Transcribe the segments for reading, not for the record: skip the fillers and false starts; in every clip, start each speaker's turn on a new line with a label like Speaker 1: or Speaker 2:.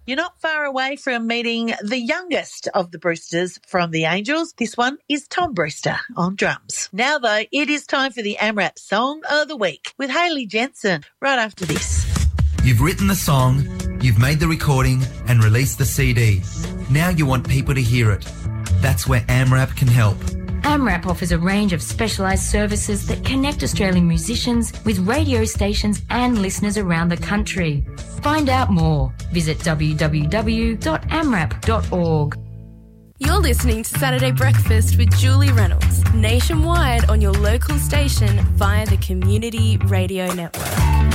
Speaker 1: You're not far away from meeting the youngest of the Brewsters from the Angels. This one is Tom Brewster on drums. Now, though, it is time for the AMRAP Song of the Week with Hayley Jensen right after this.
Speaker 2: You've written the song, you've made the recording and released the CD. Now you want people to hear it. That's where AMRAP can help.
Speaker 3: AMRAP offers a range of specialised services that connect Australian musicians with radio stations and listeners around the country. Find out more. Visit www.amrap.org.
Speaker 4: You're listening to Saturday Breakfast with Julie Reynolds, nationwide on your local station via the Community Radio Network.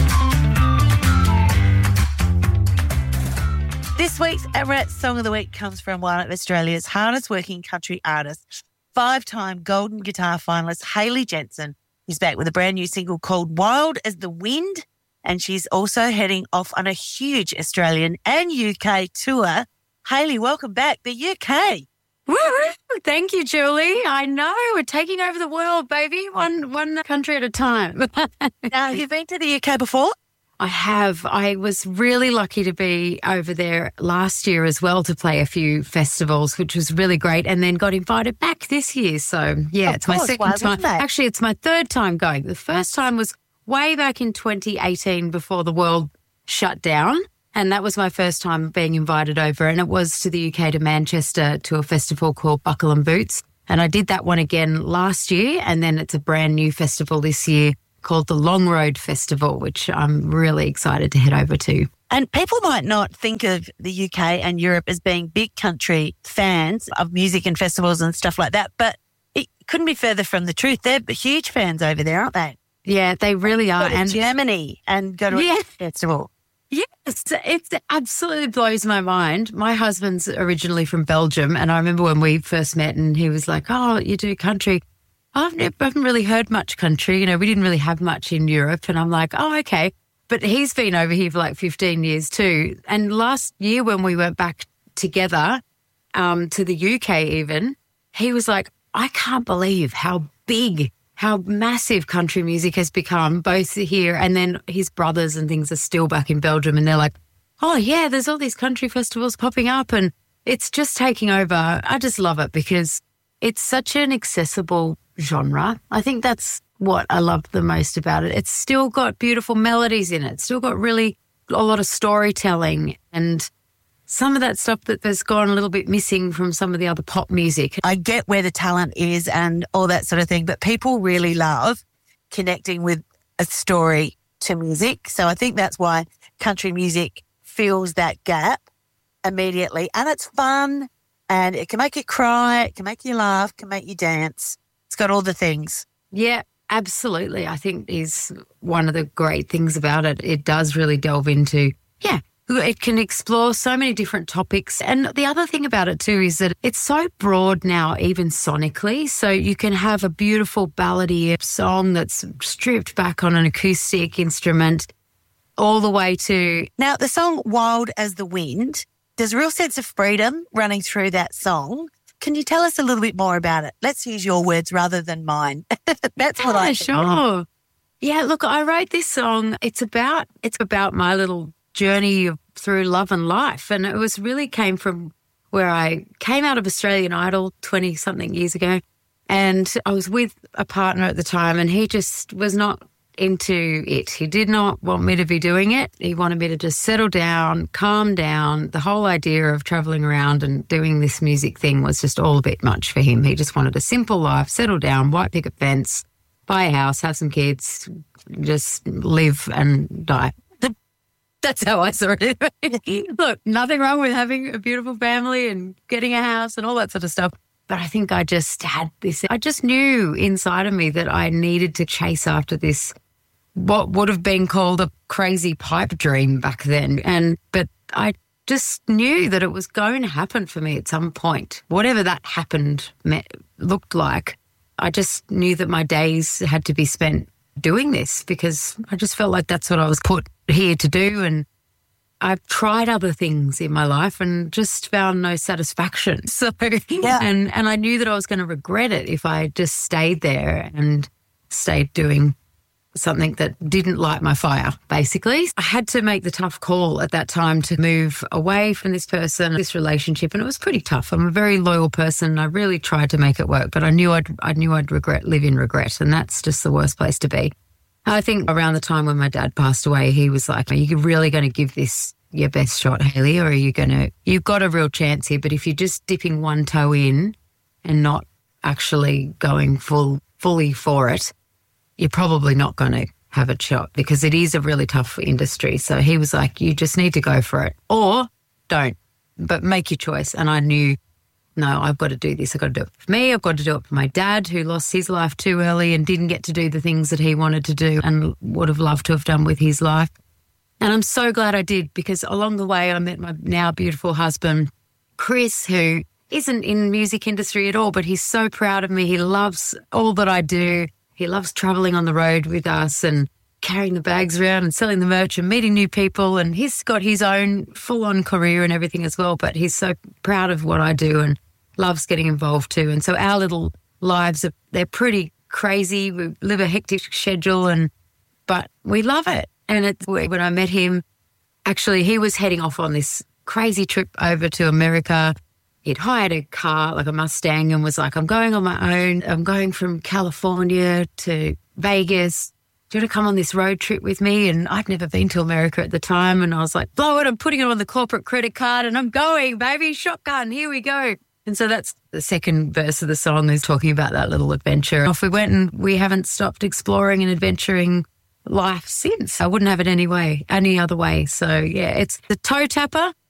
Speaker 1: This week's AMRAP Song of the Week comes from one of Australia's hardest working country artists, 5-time Golden Guitar finalist Hayley Jensen, who's back with a brand new single called Wild as the Wind, and she's also heading off on a huge Australian and UK tour. Hayley, welcome back. The UK.
Speaker 5: Woo! Thank you, Julie. I know, we're taking over the world, baby, one country at a time.
Speaker 1: Now, have you been to the UK before?
Speaker 5: I have. I was really lucky to be over there last year as well to play a few festivals, which was really great, and then got invited back this year. So, yeah, it's my second time. Actually, it's my third time going. The first time was way back in 2018 before the world shut down, and that was my first time being invited over, and it was to the UK, to Manchester, to a festival called Buckle and Boots, and I did that one again last year, and then it's a brand new festival this year called the Long Road Festival, which I'm really excited to head over to.
Speaker 1: And people might not think of the UK and Europe as being big country fans of music and festivals and stuff like that, but it couldn't be further from the truth. They're huge fans over there, aren't they?
Speaker 5: Yeah, they really are.
Speaker 1: And Germany and go to a festival.
Speaker 5: Yes, it absolutely blows my mind. My husband's originally from Belgium, and I remember when we first met and he was like, oh, you do country. I haven't really heard much country. You know, we didn't really have much in Europe. And I'm like, oh, okay. But he's been over here for like 15 years too. And last year when we went back together to the UK even, he was like, I can't believe how massive country music has become, both here and then his brothers and things are still back in Belgium. And they're like, oh, yeah, there's all these country festivals popping up and it's just taking over. I just love it because it's such an accessible genre. I think that's what I love the most about it. It's still got beautiful melodies in it. It's still got really a lot of storytelling and some of that stuff that has gone a little bit missing from some of the other pop music.
Speaker 1: I get where the talent is and all that sort of thing, but people really love connecting with a story to music. So I think that's why country music fills that gap immediately. And it's fun and it can make you cry, it can make you laugh, it can make you dance. It's got all the things.
Speaker 5: Yeah, absolutely. I think is one of the great things about it. It does really delve into, it can explore so many different topics. And the other thing about it too is that it's so broad now, even sonically. So you can have a beautiful ballady song that's stripped back on an acoustic instrument all the way to...
Speaker 1: Now, the song Wild as the Wind, there's a real sense of freedom running through that song. Can you tell us a little bit more about it? Let's use your words rather than mine. That's what I think.
Speaker 5: Sure. Yeah, look, I wrote this song. It's about my little journey through love and life. And it was really came from where I came out of Australian Idol 20-something years ago. And I was with a partner at the time and he just was not into it. He did not want me to be doing it. He wanted me to just settle down, calm down. The whole idea of travelling around and doing this music thing was just all a bit much for him. He just wanted a simple life, settle down, white picket fence, buy a house, have some kids, just live and die. That's how I saw it. Look, nothing wrong with having a beautiful family and getting a house and all that sort of stuff. But I think I just had this, I just knew inside of me that I needed to chase after this, what would have been called a crazy pipe dream back then. But I just knew that it was going to happen for me at some point. Whatever that happened looked like, I just knew that my days had to be spent doing this because I just felt like that's what I was put here to do. And I've tried other things in my life and just found no satisfaction. So, and I knew that I was going to regret it if I just stayed there and stayed doing something that didn't light my fire, basically. I had to make the tough call at that time to move away from this person, this relationship, and it was pretty tough. I'm a very loyal person. I really tried to make it work, but I knew I'd live in regret, and that's just the worst place to be. I think around the time when my dad passed away, he was like, are you really going to give this your best shot, Hayley, or are you going to, you've got a real chance here, but if you're just dipping one toe in and not actually going fully for it, you're probably not going to have a shot because it is a really tough industry. So he was like, you just need to go for it or don't, but make your choice. And I knew, no, I've got to do this. I've got to do it for me. I've got to do it for my dad who lost his life too early and didn't get to do the things that he wanted to do and would have loved to have done with his life. And I'm so glad I did because along the way I met my now beautiful husband, Chris, who isn't in the music industry at all, but he's so proud of me. He loves all that I do. He loves traveling on the road with us and carrying the bags around and selling the merch and meeting new people. And he's got his own full-on career and everything as well, but he's so proud of what I do and loves getting involved too. And so our little lives, they're pretty crazy. We live a hectic schedule, but we love it. And when I met him, actually he was heading off on this crazy trip over to America. He'd hired a car, like a Mustang, and was like, I'm going on my own. I'm going from California to Vegas. Do you want to come on this road trip with me? And I'd never been to America at the time. And I was like, blow it. I'm putting it on the corporate credit card and I'm going, baby, shotgun. Here we go. And so that's the second verse of the song is talking about that little adventure. Off we went and we haven't stopped exploring and adventuring life since. I wouldn't have it any other way. So, yeah, it's the toe tapper.